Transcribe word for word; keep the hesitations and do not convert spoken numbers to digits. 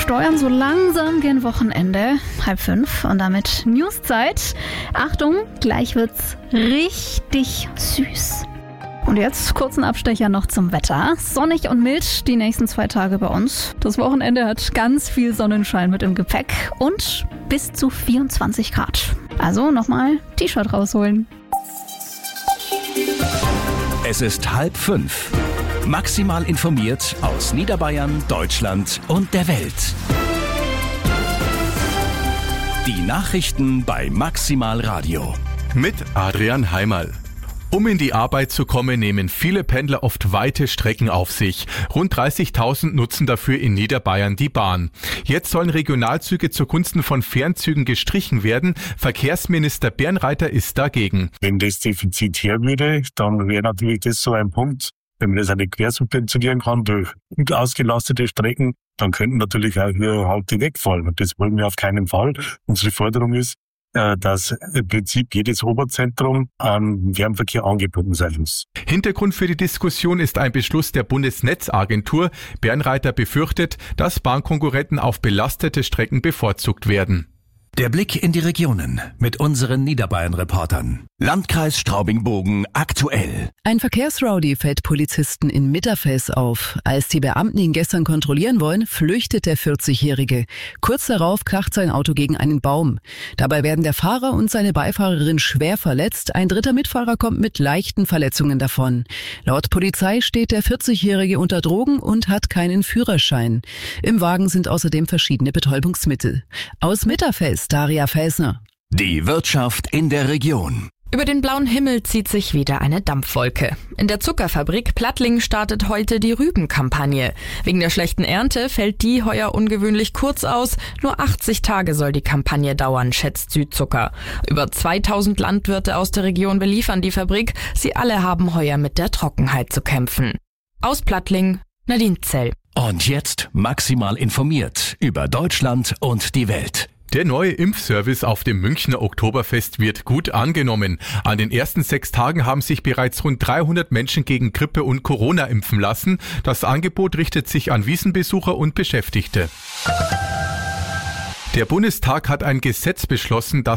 steuern so langsam gen Wochenende. Halb fünf und damit Newszeit. Achtung, gleich wird's richtig süß. Und jetzt kurzen Abstecher noch zum Wetter. Sonnig und mild die nächsten zwei Tage bei uns. Das Wochenende hat ganz viel Sonnenschein mit im Gepäck und bis zu vierundzwanzig Grad. Also nochmal T-Shirt rausholen. Es ist halb fünf. Maximal informiert aus Niederbayern, Deutschland und der Welt. Die Nachrichten bei Maximal Radio. Mit Adrian Heimerl. Um in die Arbeit zu kommen, nehmen viele Pendler oft weite Strecken auf sich. Rund dreißigtausend nutzen dafür in Niederbayern die Bahn. Jetzt sollen Regionalzüge zugunsten von Fernzügen gestrichen werden. Verkehrsminister Bernreiter ist dagegen. Wenn das Defizit her würde, dann wäre natürlich das so ein Punkt. Wenn man das eine quersubventionieren kann durch gut ausgelastete Strecken, dann könnten natürlich auch hier Halte wegfallen. Und das wollen wir auf keinen Fall. Unsere Forderung ist, dass im Prinzip jedes Oberzentrum an Fernverkehr angebunden sein muss. Hintergrund für die Diskussion ist ein Beschluss der Bundesnetzagentur. Bernreiter befürchtet, dass Bahnkonkurrenten auf belastete Strecken bevorzugt werden. Der Blick in die Regionen mit unseren Niederbayern-Reportern. Landkreis Straubing-Bogen aktuell. Ein Verkehrsrowdy fällt Polizisten in Mitterfels auf. Als die Beamten ihn gestern kontrollieren wollen, flüchtet der vierzigjährige. Kurz darauf kracht sein Auto gegen einen Baum. Dabei werden der Fahrer und seine Beifahrerin schwer verletzt. Ein dritter Mitfahrer kommt mit leichten Verletzungen davon. Laut Polizei steht der vierzigjährige unter Drogen und hat keinen Führerschein. Im Wagen sind außerdem verschiedene Betäubungsmittel. Aus Mitterfels, Daria Felsner. Die Wirtschaft in der Region. Über den blauen Himmel zieht sich wieder eine Dampfwolke. In der Zuckerfabrik Plattling startet heute die Rübenkampagne. Wegen der schlechten Ernte fällt die heuer ungewöhnlich kurz aus. Nur achtzig Tage soll die Kampagne dauern, schätzt Südzucker. Über zweitausend Landwirte aus der Region beliefern die Fabrik. Sie alle haben heuer mit der Trockenheit zu kämpfen. Aus Plattling, Nadine Zell. Und jetzt maximal informiert über Deutschland und die Welt. Der neue Impfservice auf dem Münchner Oktoberfest wird gut angenommen. An den ersten sechs Tagen haben sich bereits rund dreihundert Menschen gegen Grippe und Corona impfen lassen. Das Angebot richtet sich an Wiesenbesucher und Beschäftigte. Der Bundestag hat ein Gesetz beschlossen, das